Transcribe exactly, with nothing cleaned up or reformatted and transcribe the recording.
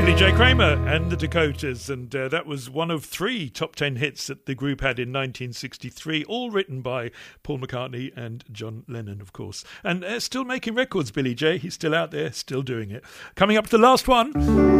Billy J. Kramer and the Dakotas, and uh, that was one of three top ten hits that the group had in nineteen sixty-three, all written by Paul McCartney and John Lennon, of course. And uh, still making records, Billy J. He's still out there, still doing it. Coming up to the last one.